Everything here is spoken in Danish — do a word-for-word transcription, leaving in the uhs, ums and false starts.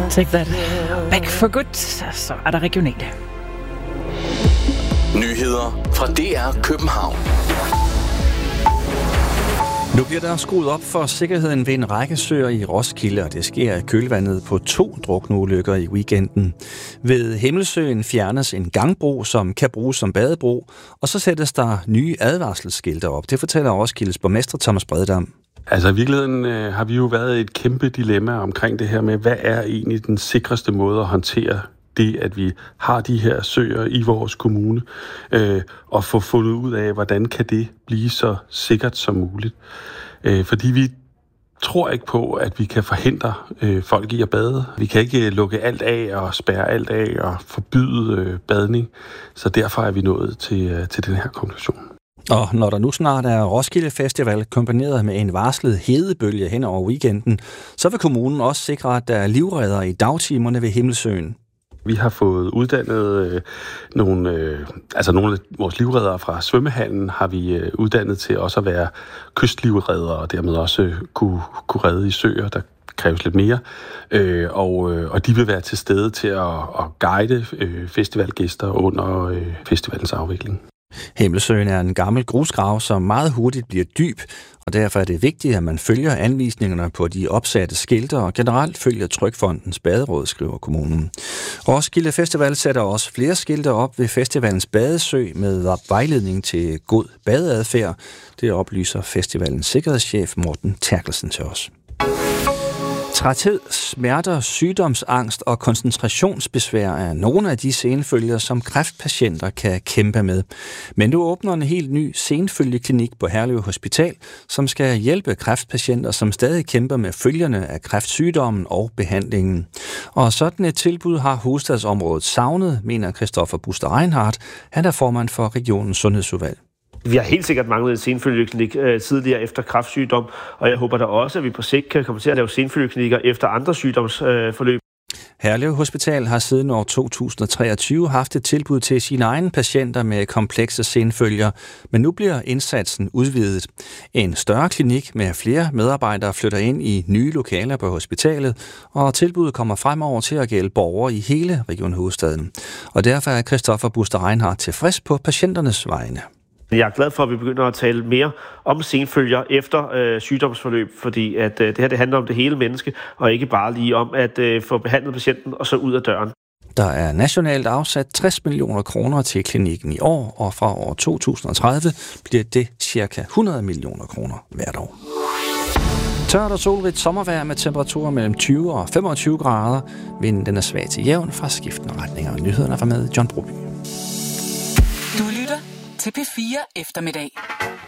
Take that back for good. Så er der regionale. Nyheder fra D R København. Nu bliver der skruet op for sikkerheden ved en række søer i Roskilde, og det sker i kølvandet på to drukneulykker i weekenden. Ved Himmelsøen fjernes en gangbro, som kan bruges som badebro, og så sættes der nye advarselsskilte op. Det fortæller Roskildes borgmester Thomas Breddam. Altså i virkeligheden øh, har vi jo været i et kæmpe dilemma omkring det her med, hvad er egentlig den sikreste måde at håndtere det, at vi har de her søer i vores kommune, øh, og få fundet ud af, hvordan kan det blive så sikkert som muligt. Øh, fordi vi tror ikke på, at vi kan forhindre øh, folk i at bade. Vi kan ikke lukke alt af og spærre alt af og forbyde øh, badning, så derfor er vi nået til, øh, til den her konklusion. Og når der nu snart er Roskilde Festival kombineret med en varslet hedebølge hen over weekenden, så vil kommunen også sikre, at der er livredder i dagtimerne ved Himmelsøen. Vi har fået uddannet øh, nogle, øh, altså nogle af vores livreddere fra svømmehallen, har vi øh, uddannet til også at være kystlivreddere, og dermed også øh, kunne, kunne redde i søer, der kræves lidt mere. Øh, og, øh, og de vil være til stede til at, at guide øh, festivalgæster under øh, festivalens afvikling. Himmelsøen er en gammel grusgrav, som meget hurtigt bliver dyb, og derfor er det vigtigt, at man følger anvisningerne på de opsatte skilte og generelt følger Trygfondens baderåd, skriver kommunen. Roskilde Festival sætter også flere skilte op ved festivalens badesø med vejledning til god badeadfærd. Det oplyser festivalens sikkerhedschef Morten Terkelsen til os. Træthed, smerter, sygdomsangst og koncentrationsbesvær er nogle af de senfølger, som kræftpatienter kan kæmpe med. Men nu åbner en helt ny senfølgeklinik på Herlev Hospital, som skal hjælpe kræftpatienter, som stadig kæmper med følgerne af kræftsygdommen og behandlingen. Og sådan et tilbud har hovedstadsområdet savnet, mener Christoffer Buster Reinhardt. Han er formand for regionens sundhedsudvalg. Vi har helt sikkert manglet en senfølgeklinik øh, tidligere efter kræftsygdom, og jeg håber da også, at vi på sigt kan komme til at lave senfølgeklinikker efter andre sygdomsforløb. Øh, Herlev Hospital har siden år to tusind og treogtyve haft et tilbud til sine egne patienter med komplekse senfølger, men nu bliver indsatsen udvidet. En større klinik med flere medarbejdere flytter ind i nye lokaler på hospitalet, og tilbuddet kommer fremover til at gælde borgere i hele Region Hovedstaden. Og derfor er Christoffer Buster Reinhardt tilfreds på patienternes vegne. Jeg er glad for, at vi begynder at tale mere om senfølger efter øh, sygdomsforløb, fordi at, øh, det her det handler om det hele menneske, og ikke bare lige om at øh, få behandlet patienten og så ud af døren. Der er nationalt afsat tres millioner kroner til klinikken i år, og fra år to tusind og tredive bliver det cirka hundrede millioner kroner hvert år. Tørt og solrigt sommervejr med temperaturer mellem tyve og femogtyve grader. Vinden den er svag til jævn fra skiftende retninger. Nyhederne er med John Broby. Du lytter til P fire Eftermiddag.